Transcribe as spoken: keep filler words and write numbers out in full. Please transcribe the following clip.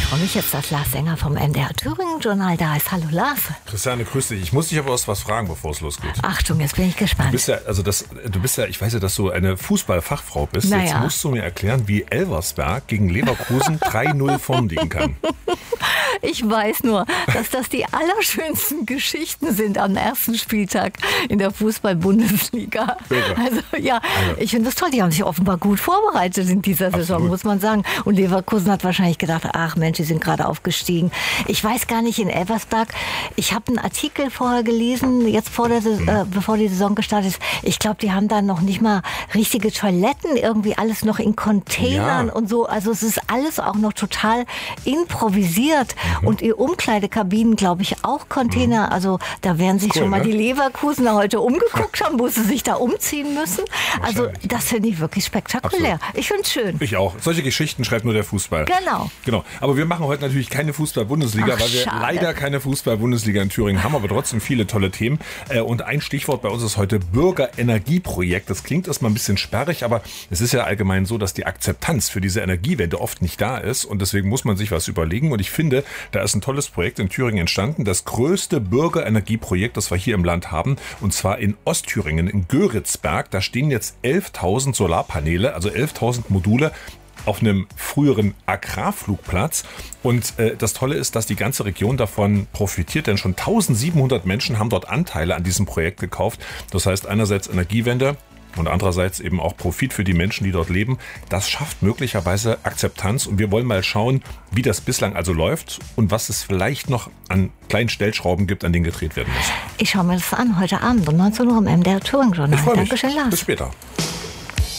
freue mich jetzt, dass Lars Sänger vom M D R Thüringen-Journal da ist. Hallo Lars. Christiane, grüß dich. Ich muss dich aber was fragen, bevor es losgeht. Achtung, jetzt bin ich gespannt. Du bist ja, also das, du bist ja, ich weiß ja, dass du eine Fußballfachfrau bist. Naja. Jetzt musst du mir erklären, wie Elversberg gegen Leverkusen drei null vorn liegen kann. Ich weiß nur, dass das die allerschönsten Geschichten sind am ersten Spieltag in der Fußball-Bundesliga. Also ja, also. Ich finde das toll. Die haben sich offenbar gut vorbereitet in dieser Saison, Absolut. muss man sagen. Und Leverkusen hat wahrscheinlich gedacht, ach Mensch, die sind gerade aufgestiegen. Ich weiß gar nicht, in Elversberg, ich habe einen Artikel vorher gelesen, jetzt vor der, mhm. äh, bevor die Saison gestartet ist. Ich glaube, die haben da noch nicht mal richtige Toiletten, irgendwie alles noch in Containern ja. und so. Also es ist alles auch noch total improvisiert. Mhm. Und die Umkleidekabinen, glaube ich, auch Container. Mhm. Also da werden sich cool, schon mal ne? die Leverkusener heute umgeguckt haben, wo sie sich da umziehen müssen. Also das finde ich wirklich spektakulär. Absolut. Ich finde es schön. Ich auch. Solche Geschichten schreibt nur der Fußball. Genau. Genau. Aber wir machen heute natürlich keine Fußball-Bundesliga, Ach, weil wir schade. leider keine Fußball-Bundesliga in Thüringen haben, aber trotzdem viele tolle Themen. Und ein Stichwort bei uns ist heute Bürgerenergieprojekt. Das klingt erstmal ein bisschen sperrig, aber es ist ja allgemein so, dass die Akzeptanz für diese Energiewende oft nicht da ist und deswegen muss man sich was überlegen. Und ich finde, da ist ein tolles Projekt in Thüringen entstanden. Das größte Bürgerenergieprojekt, das wir hier im Land haben, und zwar in Ostthüringen, in Göritzberg. Da stehen jetzt elftausend Solarpaneele, also elftausend Module auf einem früheren Agrarflugplatz. Und äh, das Tolle ist, dass die ganze Region davon profitiert, denn schon eintausendsiebenhundert Menschen haben dort Anteile an diesem Projekt gekauft. Das heißt einerseits Energiewende und andererseits eben auch Profit für die Menschen, die dort leben. Das schafft möglicherweise Akzeptanz und wir wollen mal schauen, wie das bislang also läuft und was es vielleicht noch an kleinen Stellschrauben gibt, an denen gedreht werden muss. Ich schaue mir das an heute Abend um neunzehn Uhr im M D R Thüringen-Journal. Ich freue mich. Dankeschön, Lars. Bis später.